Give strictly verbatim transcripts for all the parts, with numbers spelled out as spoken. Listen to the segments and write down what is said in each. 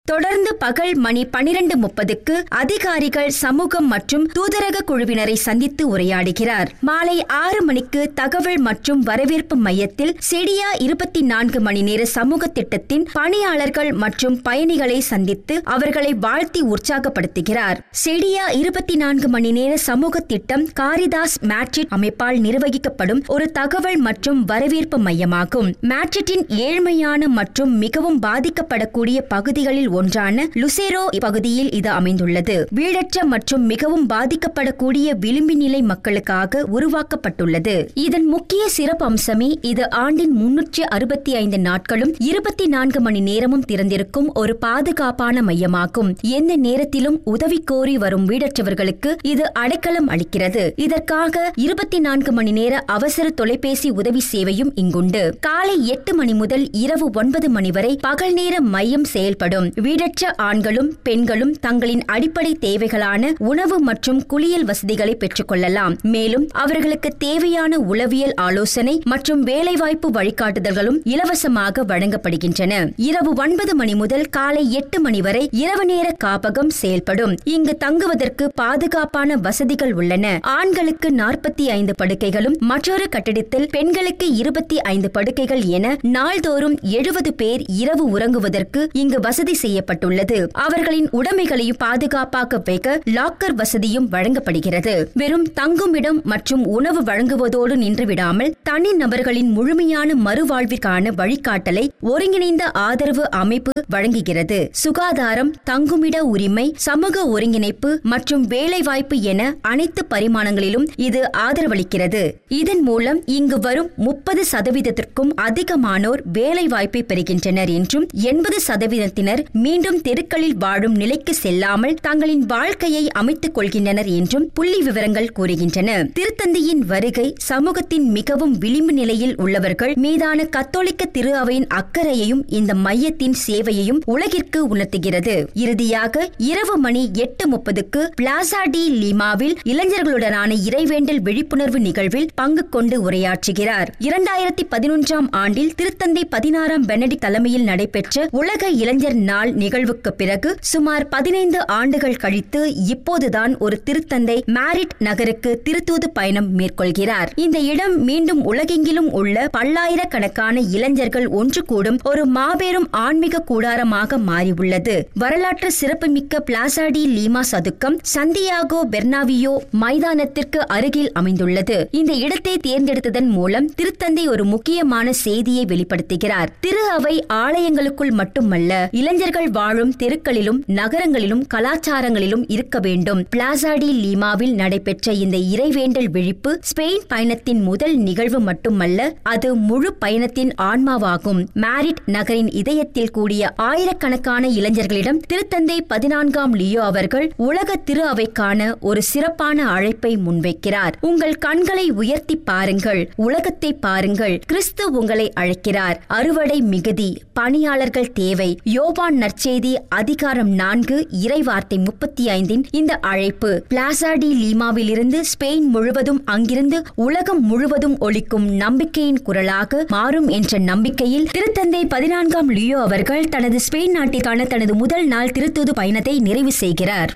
தொடர்ந்து பகல் மணி பனிரெண்டு முப்பதுக்கு அதிகாரிகள் சமூகம் மற்றும் தூதரக குழுவினரை சந்தித்து உரையாடுகிறார். மாலை ஆறு மணிக்கு தகவல் மற்றும் வரவேற்பு மையத்தில் செடியா இருபத்தி நான்கு மணி நேர சமூக திட்டத்தின் பணியாளர்கள் மற்றும் பயணிகளை சந்தித்து அவர்களை வாழ்த்தி உற்சாகப்படுத்துகிறார். செடியா இருபத்தி நான்கு மணி நேர சமூக திட்டம் காரிதாஸ் மேட்ரிட் அமைப்பால் நிர்வகிக்கப்படும் ஒரு தகவல் மற்றும் வரவேற்பு மையமாகும். மேட்ரிட்டின் ஏழ்மையான மற்றும் மிகவும் பாதிக்கப்படக்கூடிய பகுதிகளில் ஒன்றான லுசேரோ பகுதியில் இது அமைந்துள்ளது. வீடற்ற மற்றும் மிகவும் பாதிக்கப்படக்கூடிய விளிம்பு நிலை மக்களுக்காக உருவாக்கப்பட்டுள்ளது. இதன் முக்கிய சிறப்பு அம்சமே இது ஆண்டின் முன்னூற்று அறுபத்தி ஐந்து நாட்களும் இருபத்தி நான்கு மணி நேரமும் திறந்திருக்கும் ஒரு பாதுகாப்பான மையமாகும். எந்த நேரத்திலும் உதவி கோரி வரும் வீடற்றவர்களுக்கு இது அடைக்கலம் அளிக்கிறது. இதற்காக இருபத்தி நான்கு மணி நேர அவசர தொலைபேசி உதவி சேவையும் இங்குண்டு. காலை எட்டு மணி முதல் இரவு ஒன்பது மணி வரை பகல் நேர மையம் செயல்படும். வீடற்ற ஆண்களும் பெண்களும் தங்களின் அடிப்படை தேவைகளான உணவு மற்றும் குளியல் வசதிகளை பெற்றுக் கொள்ளலாம். மேலும் அவர்களுக்கு தேவையான உளவியல் ஆலோசனை மற்றும் வேலைவாய்ப்பு வழிகாட்டுதல்களும் இலவசமாக வழங்கப்படுகின்றன. இரவு ஒன்பது மணி முதல் காலை எட்டு மணி வரை இரவு நேர காப்பகம் செயல்படும். இங்கு தங்குவதற்கு பாதுகாப்பான வசதிகள் உள்ளன. ஆண்களுக்கு நாற்பத்தி ஐந்து படுக்கைகளும் மற்றொரு கட்டிடத்தில் பெண்களுக்கு இருபத்தி ஐந்து படுக்கைகள் என நாள்தோறும் எழுபது பேர் இரவு உறங்குவதற்கு இங்கு வசதி செய்யப்பட்டுள்ளது. அவர்களின் உடைமைகளையும் பாதுகாப்பாக வைக்க லாக்கர் வசதியும் வழங்கப்படுகிறது. வெறும் தங்குமிடம் மற்றும் உணவு வழங்குவதோடு நின்றுவிடாமல் தனி நபர்களின் முழுமையான மறுவாழ்விற்கான வழிகாட்டலை ஒருங்கிணைந்த ஆதரவு அமைப்பு வழங்குகிறது. சுகாதாரம், தங்குமிட உரிமை, சமூக ஒருங்கிணைப்பு மற்றும் வேலைவாய்ப்பு என அனைத்து பரிமாணங்களிலும் இது ஆதரவளிக்கிறது. இதன் மூலம் இங்கு வரும் முப்பது சதவீதத்திற்கும் அதிகமானோர் வேலைவாய்ப்பை பெறுகின்றனர் என்றும் எண்பது சதவீதத்தினர் மீண்டும் தெருக்களில் வாழும் நிலைக்கு செல்லாமல் தங்களின் வாழ்க்கையை அமைத்துக் கொள்கின்றனர் என்றும் புள்ளி விவரங்கள் கூறுகின்றன. திருத்தந்தையின் வருகை சமூகத்தின் மிகவும் விளிம்பு நிலையில் உள்ளவர்கள் மீதான கத்தோலிக்க திரு அவையின் அக்கறையையும் இந்த மையத்தின் சேவையையும் உலகிற்கு உணர்த்துகிறது. இறுதியாக இரவு மணி எட்டு முப்பதுக்கு பிளாசா டி லிமாவில் இளைஞர்களுடனான இறைவேண்டல் விழிப்புணர்வு நிகழ்வில் பங்கு கொண்டு உரையாற்றுகிறார். இரண்டாயிரத்தி பதினொன்றாம் ஆண்டில் திருத்தந்தை பதினாறாம் பெனடிக்ட் தலைமையில் நடைபெற்ற உலக இளைஞர் நாள் நிகழ்வுக்கு பிறகு சுமார் பதினைந்து ஆண்டுகள் கழித்து இப்போதுதான் ஒரு திருத்தந்தை மேரிட் நகருக்கு திருத்தூது பயணம் மேற்கொள்கிறார். இந்த இடம் மீண்டும் உலகெங்கிலும் உள்ள பல்லாயிரக்கணக்கான இளைஞர்கள் ஒன்று கூடும் ஒரு மாபெரும் ஆன்மீக கூடாரமாக மாறியுள்ளது. வரலாற்று சிறப்புமிக்க பிளாசா டி லீமா சதுக்கம் சந்தியாகோ பெர்னாவியோ மைதானத்திற்கு அருகில் அமைந்துள்ளது. இந்த இடத்தை தேர்ந்தெடுத்ததன் மூலம் திருத்தந்தை ஒரு முக்கியமான செய்தியை வெளிப்படுத்துகிறார். திரு அவை ஆலயங்களுக்குள் மட்டுமல்ல, இளைஞர்கள் வாழும் தெருக்களிலும் நகரங்களிலும் கலாச்சாரங்களிலும் இருக்க வேண்டும். பிளாசா டி லீமாவில் நடைபெற்ற இந்த இறைவேண்டல் விழிப்பு ஸ்பெயின் பயணத்தின் முதல் நிகழ்வு மட்டுமல்ல, அது முழு பயணத்தின் ஆன்மாவாகும். மேரிட் நகரின் இதயத்தில் கூடிய ஆயிரக்கணக்கான இளைஞர்களிடம் திருத்தந்தை பதினான்காம் லியோ அவர்கள் உலக திரு அவைக்கான ஒரு சிறப்பான அழைப்பை முன்வைக்கிறார். உங்கள் கண்களை உயர்த்தி பாருங்கள், உலகத்தை பாருங்கள், கிறிஸ்து உங்களை அழைக்கிறார். அறுவடை மிகுதி, பணியாளர்கள் தேவை. யோவான் நற்செய்தி அதிகாரம் நான்கு இறைவார்த்தை முப்பத்தி ஐந்தின் இந்த அழைப்பு பிளாசா டி லீமாவில் இருந்து ஸ்பெயின் முழுவதும், அங்கிருந்து உலகம் முழுவதும் ஒலிக்கும் நம்பிக்கையின் குரலாக மாறும் என்ற நம்பிக்கையில் திருத்தந்தை பதினான்காம் லியோ அவர்கள் தனது ஸ்பெயின் நாட்டிற்கான தனது முதல் நாள் திருத்தூது பயணத்தை நிறைவு செய்கிறார்.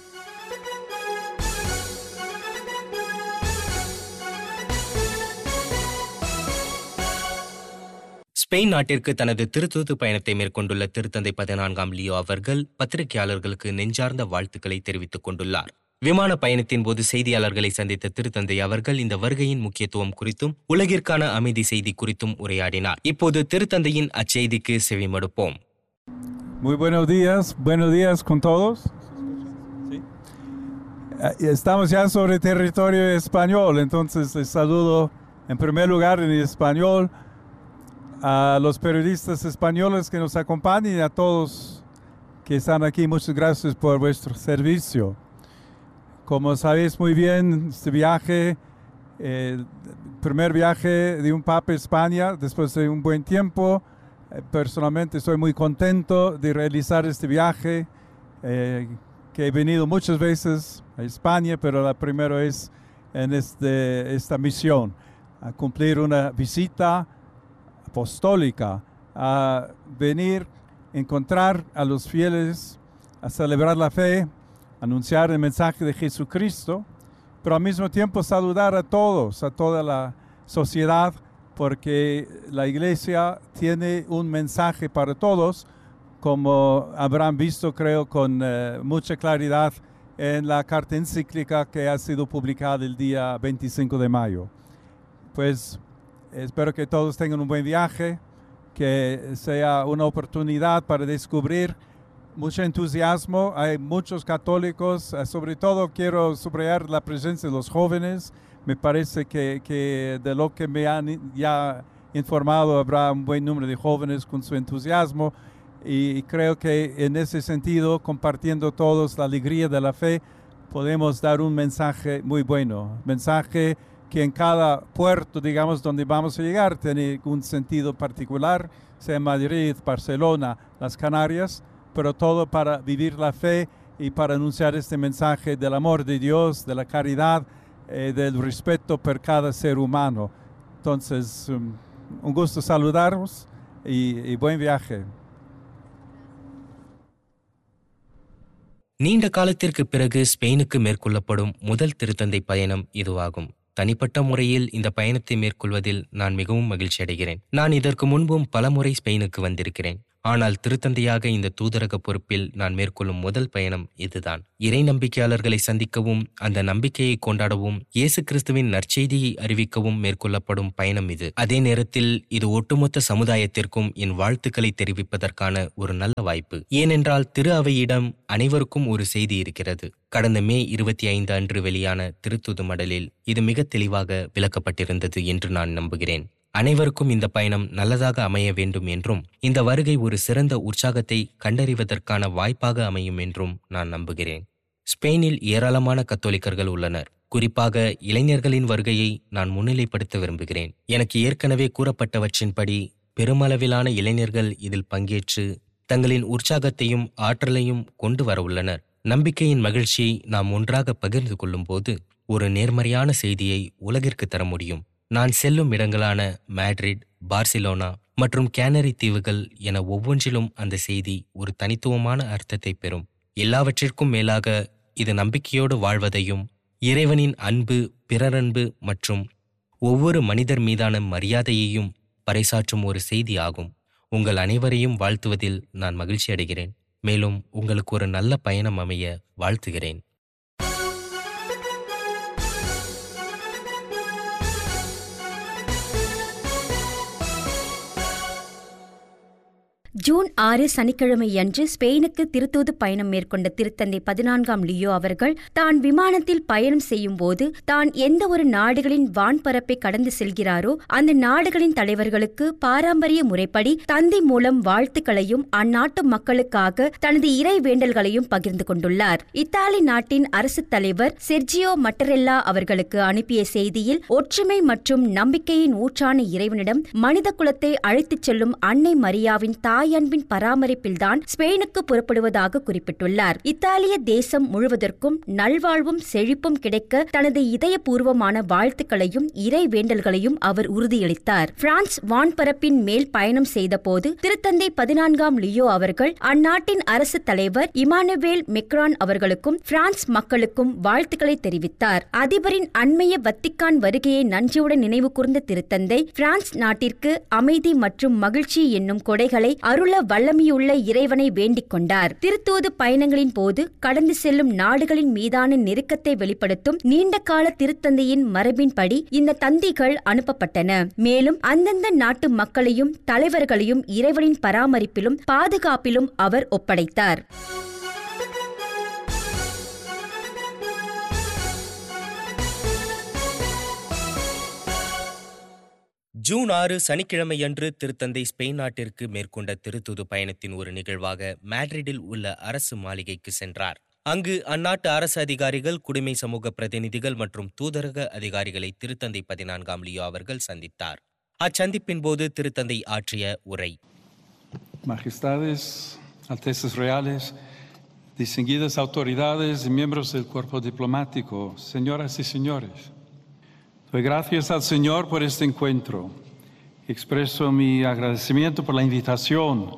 ஸ்பெயின் நாட்டிற்கு தனது திருத்தூது பயணத்தை மேற்கொண்டுள்ள திருத்தந்தை பதினான்காம் லியோ அவர்கள் பத்திரிகையாளர்களுக்கு நெஞ்சார்ந்த வாழ்த்துக்களை தெரிவித்துக் கொண்டுள்ளார். விமான பயணத்தின் போது செய்தியாளர்களை சந்தித்த திருத்தந்தை அவர்கள் இந்த வருகையின் முக்கியத்துவம் குறித்தும் உலகிற்கான அமைதி செய்தி குறித்தும் உரையாடினார். இப்போது திருத்தந்தையின் அச்செய்திக்கு செவிமடுப்போம். Muy buenos días, buenos días con todos. Estamos ya sobre territorio español, entonces les saludo en primer lugar en español a los periodistas españoles que nos acompañan y a todos que están aquí. Muchas gracias por vuestro servicio. Como sabéis muy bien, este viaje, el eh, primer viaje de un Papa a España después de un buen tiempo. Eh, personalmente estoy muy contento de realizar este viaje, eh, que he venido muchas veces a España, pero la primera vez en este, esta misión, a cumplir una visita apostólica, a venir encontrar a los fieles, a celebrar la fe, anunciar el mensaje de Jesucristo, pero al mismo tiempo saludar a todos, a toda la sociedad, porque la iglesia tiene un mensaje para todos, como habrán visto, creo, con uh, mucha claridad en la carta encíclica que ha sido publicada el día veinticinco de mayo. Pues espero que todos tengan un buen viaje, que sea una oportunidad para descubrir mucho entusiasmo. Hay muchos católicos, sobre todo quiero subrayar la presencia de los jóvenes. Me parece que, que de lo que me han ya informado habrá un buen número de jóvenes con su entusiasmo, y creo que en ese sentido, compartiendo todos la alegría de la fe, podemos dar un mensaje muy bueno, mensaje que en cada puerto, digamos, donde vamos a llegar, tiene un sentido particular, sea Madrid, Barcelona, las Canarias, pero todo para vivir la fe y para anunciar este mensaje del amor de Dios, de la caridad, eh, del respeto por cada ser humano. Entonces, um, un gusto saludaros y, y buen viaje. நீண்ட காலத்திற்கு பிறகு ஸ்பெயினுக்கு மேற்கொள்ளப்படும் முதல் திருத்தந்தை பயணம் இதுவாகும். தனிப்பட்ட முறையில் இந்த பயணத்தை மேற்கொள்வதில் நான் மிகவும் மகிழ்ச்சி அடைகிறேன். நான் இதற்கு முன்பும் பலமுறை ஸ்பெயினுக்கு வந்திருக்கிறேன். ஆனால் திருத்தந்தையாக இந்த தூதரக பொறுப்பில் நான் மேற்கொள்ளும் முதல் பயணம் இதுதான். இறை நம்பிக்கையாளர்களை சந்திக்கவும், அந்த நம்பிக்கையை கொண்டாடவும், இயேசு கிறிஸ்துவின் நற்செய்தியை அறிவிக்கவும் மேற்கொள்ளப்படும் பயணம் இது. அதே நேரத்தில் இது ஒட்டுமொத்த சமுதாயத்திற்கும் என் வாழ்த்துக்களை தெரிவிப்பதற்கான ஒரு நல்ல வாய்ப்பு. ஏனென்றால் திரு அவையிடம் அனைவருக்கும் ஒரு செய்தி இருக்கிறது. கடந்த மே இருபத்தி ஐந்து அன்று வெளியான திருத்தூது மடலில் இது மிக தெளிவாக விளக்கப்பட்டிருந்தது என்று நான் நம்புகிறேன். அனைவருக்கும் இந்த பயணம் நல்லதாக அமைய வேண்டும் என்றும், இந்த வருகை ஒரு சிறந்த உற்சாகத்தை கண்டறிவதற்கான வாய்ப்பாக அமையும் என்றும் நான் நம்புகிறேன். ஸ்பெயினில் ஏராளமான கத்தோலிக்கர்கள் உள்ளனர். குறிப்பாக இளைஞர்களின் வருகையை நான் முன்னிலைப்படுத்த விரும்புகிறேன். எனக்கு ஏற்கனவே கூறப்பட்டவற்றின்படி பெருமளவிலான இளைஞர்கள் இதில் பங்கேற்று தங்களின் உற்சாகத்தையும் ஆற்றலையும் கொண்டு வர உள்ளனர். நம்பிக்கையின் மகிழ்ச்சியை நாம் ஒன்றாக பகிர்ந்து கொள்ளும் போது ஒரு நேர்மறையான செய்தியை உலகிற்கு தர முடியும். நான் செல்லும் இடங்களான மேட்ரிட், பார்சிலோனா மற்றும் கேனரி தீவுகள் என ஒவ்வொன்றிலும் அந்த செய்தி ஒரு தனித்துவமான அர்த்தத்தை பெறும். எல்லாவற்றிற்கும் மேலாக இது நம்பிக்கையோடு வாழ்வதையும், இறைவனின் அன்பு, பிறரன்பு மற்றும் ஒவ்வொரு மனிதர் மீதான மரியாதையையும் பறைசாற்றும் ஒரு செய்தி ஆகும். உங்கள் அனைவரையும் வாழ்த்துவதில் நான் மகிழ்ச்சி அடைகிறேன். மேலும் உங்களுக்கு ஒரு நல்ல பயணம் அமைய வாழ்த்துகிறேன். ஜூன் ஆறு சனிக்கிழமையன்று ஸ்பெயினுக்கு திருத்தூது பயணம் மேற்கொண்ட திருத்தந்தை பதினான்காம் லியோ அவர்கள் தான் விமானத்தில் பயணம் செய்யும் போது தான் எந்த ஒரு நாடுகளின் வான்பரப்பை கடந்து செல்கிறாரோ அந்த நாடுகளின் தலைவர்களுக்கு பாரம்பரிய முறைப்படி தந்தி மூலம் வாழ்த்துக்களையும் அந்நாட்டு மக்களுக்காக தனது இறை வேண்டல்களையும் பகிர்ந்து கொண்டுள்ளார். இத்தாலி நாட்டின் அரசு தலைவர் செர்ஜியோ மட்டரெல்லா அவர்களுக்கு அனுப்பிய செய்தியில் ஒற்றுமை மற்றும் நம்பிக்கையின் ஊற்றான இறைவனிடம் மனித குலத்தை அழைத்துச் செல்லும் அன்னை மரியாவின் தாய் அன்பின் பராமரிப்பில்தான் ஸ்பெயினுக்கு புறப்படுவதாக குறிப்பிட்டுள்ளார். இத்தாலிய தேசம் முழுவதற்கும் நல்வாழ்வும் செழிப்பும் கிடைக்க தனது இதயபூர்வமான வாழ்த்துக்களையும் இறை வேண்டல்களையும் அவர் உறுதியளித்தார். பிரான்ஸ் வான்பரப்பின் மேல் பயணம் செய்த போது திருத்தந்தை பதினான்காம் லியோ அவர்கள் அந்நாட்டின் அரசு தலைவர் இமானுவேல் மெக்ரான் அவர்களுக்கும் பிரான்ஸ் மக்களுக்கும் வாழ்த்துக்களை தெரிவித்தார். அதிபரின் அண்மைய வத்திக்கான் வருகையை நன்றியுடன் நினைவு கூர்ந்த திருத்தந்தை பிரான்ஸ் நாட்டிற்கு அமைதி மற்றும் மகிழ்ச்சி என்னும் கொடைகளை அருள வல்லமையுள்ள இறைவனை வேண்டிக் கொண்டார். திருத்தூது பயணங்களின் போது கடந்து செல்லும் நாடுகளின் மீதான நெருக்கத்தை வெளிப்படுத்தும் நீண்டகால திருத்தந்தையின் மரபின்படி இந்த தந்திகள் அனுப்பப்பட்டன. மேலும் அந்தந்த நாட்டு மக்களையும் தலைவர்களையும் இறைவனின் பராமரிப்பிலும் பாதுகாப்பிலும் அவர் ஒப்படைத்தார். ஜூன் ஆறு சனிக்கிழமையன்று திருத்தந்தை ஸ்பெயின் நாட்டிற்கு மேற்கொண்ட திருத்தூது பயணத்தின் ஒரு நிகழ்வாக மேட்ரிடில் உள்ள அரசு மாளிகைக்கு சென்றார். அங்கு அந்நாட்டு அரசு அதிகாரிகள், குடிமை சமூக பிரதிநிதிகள் மற்றும் தூதரக அதிகாரிகளை திருத்தந்தை பதினான்காம் லியோ அவர்கள் சந்தித்தார். அச்சந்திப்பின் போது திருத்தந்தை ஆற்றிய உரை. Majestades, Altezas Reales, distinguidas autoridades y miembros del cuerpo diplomático, señoras y señores. Doy gracias al Señor por este encuentro. Expreso mi agradecimiento por la invitación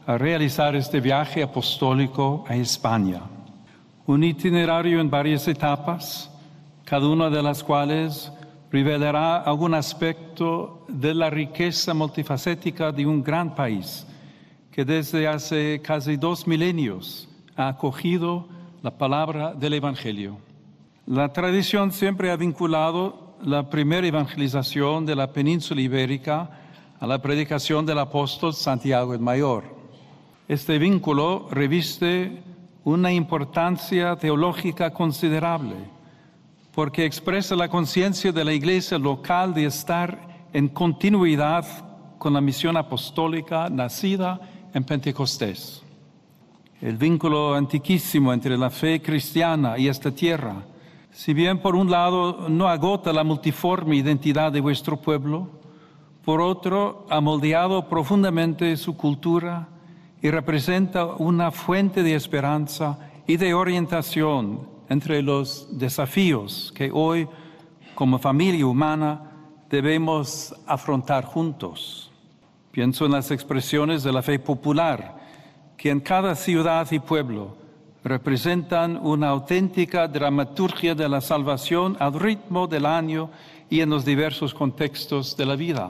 a realizar este viaje apostólico a España. Un itinerario en varias etapas, cada una de las cuales revelará algún aspecto de la riqueza multifacética de un gran país que desde hace casi dos milenios ha acogido la palabra del Evangelio. La tradición siempre ha vinculado la primera evangelización de la península ibérica a la predicación del apóstol Santiago el Mayor. Este vínculo reviste una importancia teológica considerable, porque expresa la conciencia de la Iglesia local de estar en continuidad con la misión apostólica nacida en Pentecostés. El vínculo antiquísimo entre la fe cristiana y esta tierra, si bien por un lado no agota la multiforme identidad de vuestro pueblo, por otro ha moldeado profundamente su cultura y representa una fuente de esperanza y de orientación entre los desafíos que hoy, como familia humana, debemos afrontar juntos. Pienso en las expresiones de la fe popular, que en cada ciudad y pueblo representan una auténtica dramaturgia de la salvación al ritmo del año y en los diversos contextos de la vida.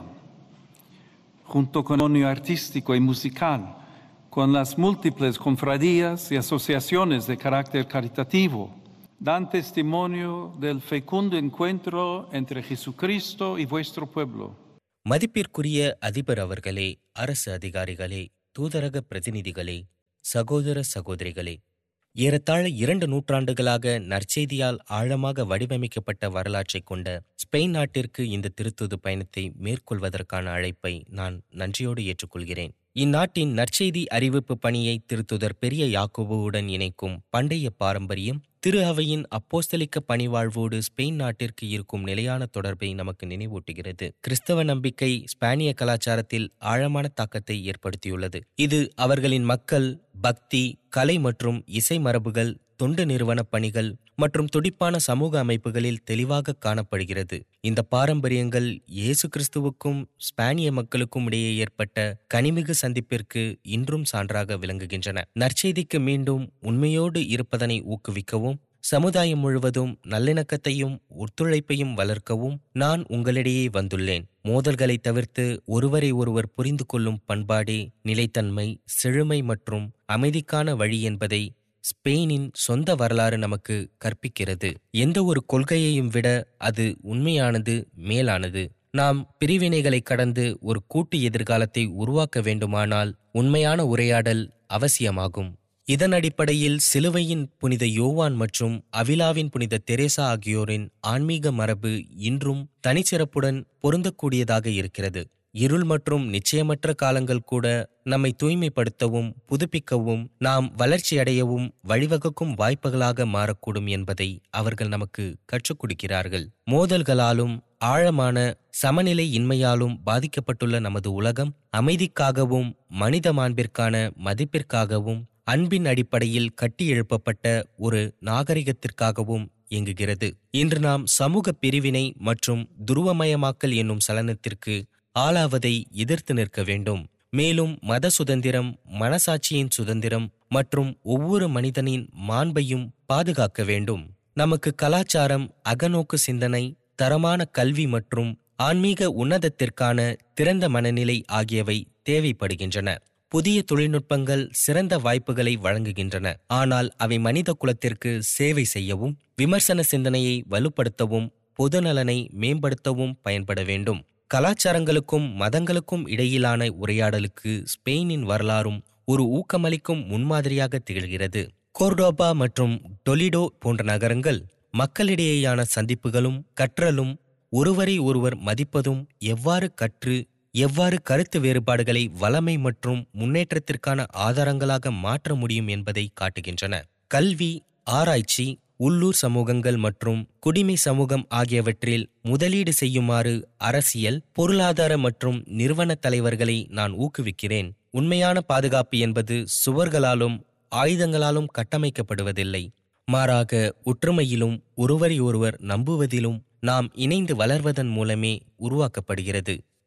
Junto con el patrimonio artístico y musical, con las múltiples confradías y asociaciones de carácter caritativo, dan testimonio del fecundo encuentro entre Jesucristo y vuestro pueblo. மதிப்பிற்குரிய அதிபர் அவர்களே, அரசு அதிகாரிகளே, தூதரக பிரதிநிதிகளே, சகோதர சகோதரிகளே, ஏறத்தாழ இரண்டு நூற்றாண்டுகளாக நற்செய்தியால் ஆழமாக வடிவமைக்கப்பட்ட வரலாற்றைக் கொண்ட ஸ்பெயின் நாட்டிற்கு இந்த திருத்தூது பயணத்தை மேற்கொள்வதற்கான அழைப்பை நான் நன்றியோடு ஏற்றுக்கொள்கிறேன். இந்நாட்டின் நற்செய்தி அறிவிப்பு பணியை திருத்துதர் பெரிய யாக்கோபுவுடன் இணைக்கும் பண்டைய பாரம்பரியம் திரு அவையின் அப்போஸ்தலிக்க பணிவாழ்வோடு ஸ்பெயின் நாட்டிற்கு இருக்கும் நிலையான தொடர்பை நமக்கு நினைவூட்டுகிறது. கிறிஸ்தவ நம்பிக்கை ஸ்பானிய கலாச்சாரத்தில் ஆழமான தாக்கத்தை ஏற்படுத்தியுள்ளது. இது அவர்களின் மக்கள், பக்தி, கலை மற்றும் இசை மரபுகள், தொண்டு நிறுவன பணிகள் மற்றும் துடிப்பான சமூக அமைப்புகளில் தெளிவாக காணப்படுகிறது. இந்த பாரம்பரியங்கள் இயேசு கிறிஸ்துவுக்கும் ஸ்பானிய மக்களுக்கும் இடையே ஏற்பட்ட கனிமிகு சந்திப்பிற்கு இன்றும் சான்றாக விளங்குகின்றன. நற்செய்திக்கு மீண்டும் உண்மையோடு இருப்பதனை ஊக்குவிக்கவும், சமுதாயம் முழுவதும் நல்லிணக்கத்தையும் ஒத்துழைப்பையும் வளர்க்கவும் நான் உங்களிடையே வந்துள்ளேன். மோதல்களை தவிர்த்து ஒருவரை ஒருவர் புரிந்து கொள்ளும் பண்பாடே நிலைத்தன்மை, செழுமை மற்றும் அமைதிக்கான வழி என்பதை ஸ்பெயினின் சொந்த வரலாறு நமக்கு கற்பிக்கிறது. எந்த ஒரு கொள்கையையும் விட அது உண்மையானது, மேலானது. நாம் பிரிவினைகளை கடந்து ஒரு கூட்டு எதிர்காலத்தை உருவாக்க வேண்டுமானால் உண்மையான உரையாடல் அவசியமாகும். இதன் அடிப்படையில் சிலுவையின் புனித யோவான் மற்றும் அவிலாவின் புனித தெரேசா ஆகியோரின் ஆன்மீக மரபு இன்றும் தனிச்சிறப்புடன் பொருந்தக்கூடியதாக இருக்கிறது. இருள் மற்றும் நிச்சயமற்ற காலங்கள் கூட நம்மை தூய்மைப்படுத்தவும் புதுப்பிக்கவும் நாம் வளர்ச்சியடையவும் வழிவகுக்கும் வாய்ப்புகளாக மாறக்கூடும் என்பதை அவர்கள் நமக்கு கற்றுக் கொடுக்கிறார்கள். மோதல்களாலும் ஆழமான சமநிலை இன்மையாலும் பாதிக்கப்பட்டுள்ள நமது உலகம் அமைதிக்காகவும் மனித மாண்பிற்கான மதிப்பிற்காகவும் அன்பின் அடிப்படையில் கட்டி எழுப்பப்பட்ட ஒரு நாகரிகத்திற்காகவும் இயங்குகிறது. இன்று நாம் சமூக பிரிவினை மற்றும் துருவமயமாக்கல் என்னும் சலனத்திற்கு ஆளாவதை எதிர்த்து நிற்க வேண்டும். மேலும் மத சுதந்திரம், மனசாட்சியின் சுதந்திரம் மற்றும் ஒவ்வொரு மனிதனின் மாண்பையும் பாதுகாக்க வேண்டும். நமக்கு கலாச்சாரம், அகநோக்கு சிந்தனை, தரமான கல்வி மற்றும் ஆன்மீக உன்னதத்திற்கான திறந்த மனநிலை ஆகியவை தேவைப்படுகின்றன. புதிய தொழில்நுட்பங்கள் சிறந்த வாய்ப்புகளை வழங்குகின்றன, ஆனால் அவை மனித குலத்திற்கு சேவை செய்யவும், விமர்சன சிந்தனையை வலுப்படுத்தவும், பொதுநலனை மேம்படுத்தவும் பயன்பட வேண்டும். கலாச்சாரங்களுக்கும் மதங்களுக்கும் இடையிலான உரையாடலுக்கு ஸ்பெயினின் வரலாறும் ஒரு ஊக்கமளிக்கும் முன்மாதிரியாக திகழ்கிறது. கோர்டோபா மற்றும் டொலிடோ போன்ற நகரங்கள் மக்களிடையேயான சந்திப்புகளும் கற்றலும், ஒருவரை ஒருவர் மதிப்பதும், எவ்வாறு கற்று எவ்வாறு கருத்து வேறுபாடுகளை வளமை மற்றும் முன்னேற்றத்திற்கான ஆதாரங்களாக மாற்ற முடியும் என்பதை காட்டுகின்றன. கல்வி, ஆராய்ச்சி, உள்ளூர் சமூகங்கள் மற்றும் குடிமை சமூகம் ஆகியவற்றில் முதலீடு செய்யுமாறு அரசியல், பொருளாதார மற்றும் நிறுவன தலைவர்களை நான் ஊக்குவிக்கிறேன். உண்மையான பாதுகாப்பு என்பது சுவர்களாலும் ஆயுதங்களாலும் கட்டமைக்கப்படுவதில்லை. மாறாக ஒற்றுமையிலும் ஒருவரை ஒருவர் நம்புவதிலும் நாம் இணைந்து வளர்வதன் மூலமே உருவாக்கப்படுகிறது.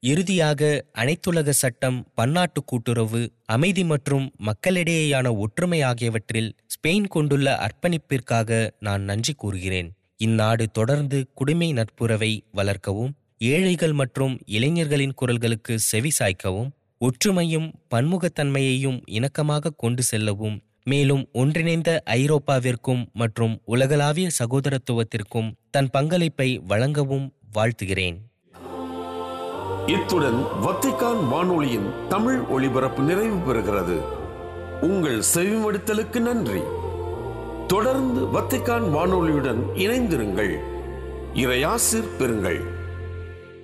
இறுதியாக அனைத்துலக சட்டம், பன்னாட்டு கூட்டுறவு, அமைதி மற்றும் மக்களிடையேயான ஒற்றுமை ஆகியவற்றில் ஸ்பெயின் கொண்டுள்ள அர்ப்பணிப்பிற்காக நான் நன்றி கூறுகிறேன். இந்நாடு தொடர்ந்து குடிமை நட்புறவை வளர்க்கவும், ஏழைகள் மற்றும் இளைஞர்களின் குரல்களுக்கு செவி சாய்க்கவும், ஒற்றுமையும் பன்முகத்தன்மையையும் இணக்கமாக கொண்டு செல்லவும், மேலும் ஒன்றிணைந்த ஐரோப்பாவிற்கும் மற்றும் உலகளாவிய சகோதரத்துவத்திற்கும் தன் பங்களிப்பை வழங்கவும் வாழ்த்துகிறேன். இத்துடன் வத்திக்கான் வானொலியின் தமிழ் ஒளிபரப்பு நிறைவு பெறுகிறது. உங்கள் செவிமடுத்தலுக்கு நன்றி. தொடர்ந்து வத்திக்கான் வானொலியுடன் இணைந்திருங்கள். இறையாசிர் பெறுங்கள்.